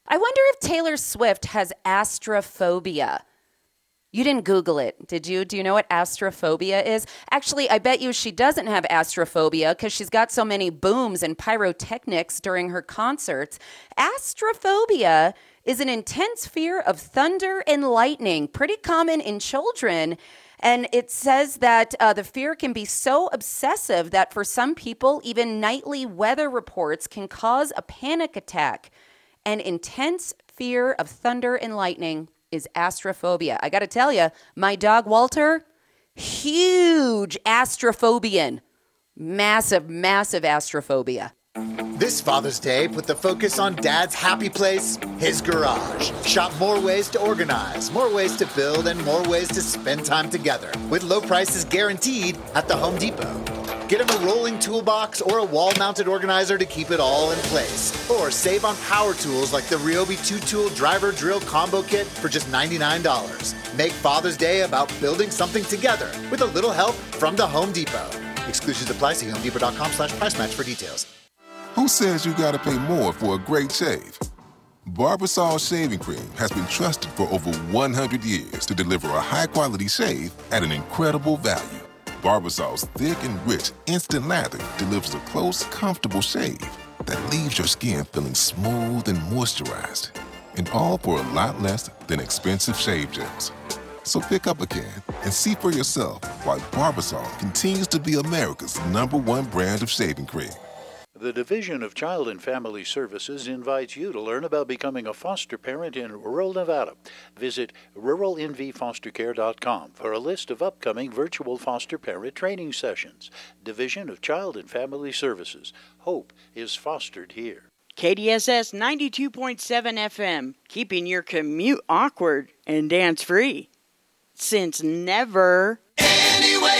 I wonder if Taylor Swift has astrophobia. You didn't Google it, did you? Do you know what astrophobia is? Actually, I bet you she doesn't have astrophobia because she's got so many booms and pyrotechnics during her concerts. Astrophobia is an intense fear of thunder and lightning, pretty common in children. And it says that the fear can be so obsessive that for some people, even nightly weather reports can cause a panic attack. An intense fear of thunder and lightning is astrophobia. I got to tell you, my dog Walter, huge astrophobian. Massive, massive astrophobia. This Father's Day, put the focus on Dad's happy place, his garage. Shop more ways to organize, more ways to build, and more ways to spend time together with low prices guaranteed at the Home Depot. Get him a rolling toolbox or a wall-mounted organizer to keep it all in place. Or save on power tools like the Ryobi 2-tool driver drill combo kit for just $99. Make Father's Day about building something together with a little help from the Home Depot. Exclusions apply. See HomeDepot.com/price match for details. Who says you gotta pay more for a great shave? Barbasol Shaving Cream has been trusted for over 100 years to deliver a high-quality shave at an incredible value. Barbasol's thick and rich instant lather delivers a close, comfortable shave that leaves your skin feeling smooth and moisturized. And all for a lot less than expensive shave gels. So pick up a can and see for yourself why Barbasol continues to be America's #1 brand of shaving cream. The Division of Child and Family Services invites you to learn about becoming a foster parent in rural Nevada. Visit ruralnvfostercare.com for a list of upcoming virtual foster parent training sessions. Division of Child and Family Services. Hope is fostered here. KDSS 92.7 FM, keeping your commute awkward and dance-free. Since never...